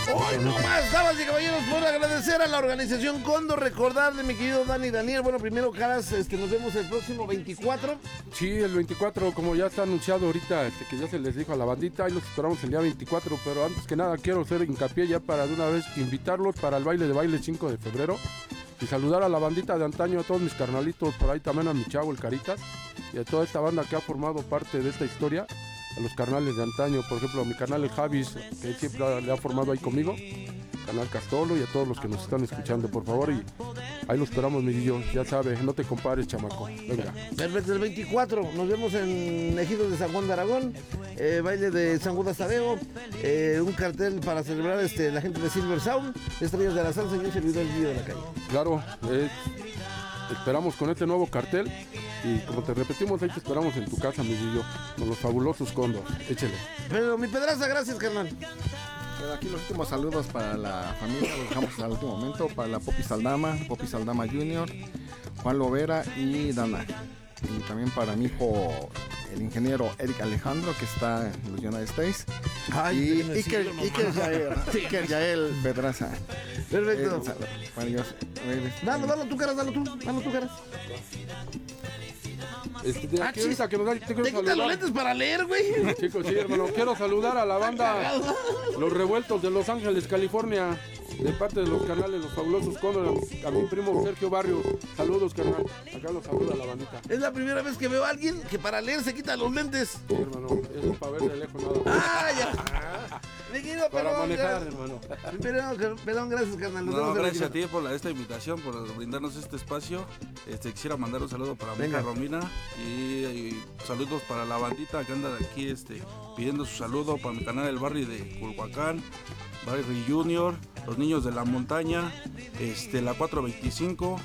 Hoy no más, damas y caballeros, por agradecer a la organización Cóndor, recordarle, mi querido Dani Daniel. Bueno, primero, caras, nos vemos el próximo 24. Sí, el 24, como ya está anunciado ahorita, que ya se les dijo a la bandita, ahí los esperamos el día 24, pero antes que nada quiero hacer hincapié ya para de una vez invitarlos para el baile 5 de febrero y saludar a la bandita de antaño, a todos mis carnalitos, por ahí también a mi chavo, el Caritas, y a toda esta banda que ha formado parte de esta historia, a los carnales de antaño, por ejemplo, a mi carnal el Javis, que siempre le ha formado ahí conmigo, canal Castolo, y a todos los que nos están escuchando, por favor, y ahí lo esperamos, mi Guillo, ya sabes, no te compares, chamaco, venga. Perfecto, el 24, nos vemos en Ejidos de San Juan de Aragón, baile de San Judas Tadeo, un cartel para celebrar la gente de Silver Sound, Estrellas de la Salsa y un servidor del Guillo de la Calle. Claro, esperamos con este nuevo cartel, y como te repetimos, ahí te esperamos en tu casa, mi Guillo, con los fabulosos Cóndor, échale. Pero mi Pedraza, gracias, carnal. Aquí los últimos saludos para la familia, los dejamos al último momento, para la Popi Saldama Jr., Juan Lovera y Dana. Y también para mi hijo, el ingeniero Eric Alejandro, que está en los United States. Ay, y Iker Yael Pedraza. Perfecto. Para ellos. Dalo tú, caras. Ahorita que nos da, te quitan los lentes para leer, güey. Chicos, sí, hermano, quiero saludar a la banda Los Revueltos de Los Ángeles, California, de parte de los canales Los Fabulosos Cóndor, a mi primo Sergio Barrios. Saludos, carnal. Acá los saluda la bandita. Es la primera vez que veo a alguien que para leer se quita los lentes. Sí, hermano, eso es para ver de lejos nada más. Ya. Me quiero, para perdón, manejar, hermano. Perdón, gracias, carnal. No, gracias a ti por esta invitación, por brindarnos este espacio. Quisiera mandar un saludo para mi hija Romina y saludos para la bandita que anda de aquí pidiendo su saludo para mi canal El Barrio de Culhuacán, Barrio Junior, los niños de la montaña, la 425,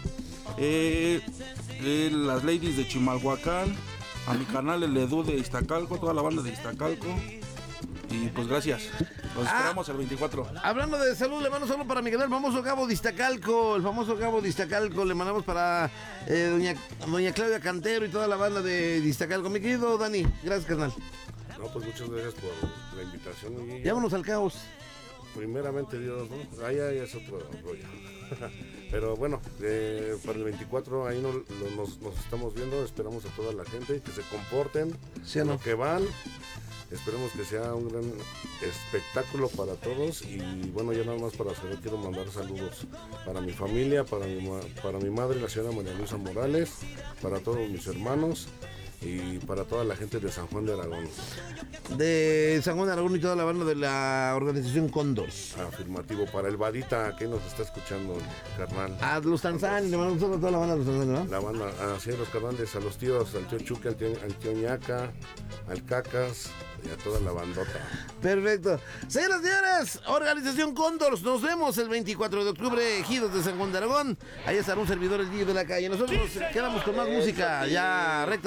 las ladies de Chimalhuacán, a mi canal El Edu de Iztacalco, toda la banda de Iztacalco. Y pues gracias, nos esperamos el 24. Hablando de salud, le mando saludo para mi canal, el famoso Cabo de Iztacalco, le mandamos para doña Claudia Cantero y toda la banda de Iztacalco. Mi querido Dani, gracias, carnal. No, pues muchas gracias por la invitación. Y vámonos al caos. Primeramente Dios, ¿no? Ahí es otro rollo. Pero bueno, para el 24 ahí nos estamos viendo, esperamos a toda la gente que se comporten, ¿sí o no? Lo que van. Esperemos que sea un gran espectáculo para todos. Y bueno, ya nada más para cerrar, quiero mandar saludos para mi familia, para mi madre, la señora María Luisa Morales, para todos mis hermanos y para toda la gente de San Juan de Aragón. De San Juan de Aragón y toda la banda de la organización Cóndor. Afirmativo, para el Badita que nos está escuchando, carnal. A los Tanzani, le mandamos a toda la banda de los Tanzani, ¿no? La banda, así los carnales, a los tíos, al tío Chuque, al tío Ñaca, al Cacas y a toda la bandota. Perfecto. Señoras y señores, organización Cóndor, nos vemos el 24 de octubre, Ejidos de San Juan de Aragón. Ahí estará un servidor, el Guillo de la Calle. Nosotros quedamos con más música, ya recta.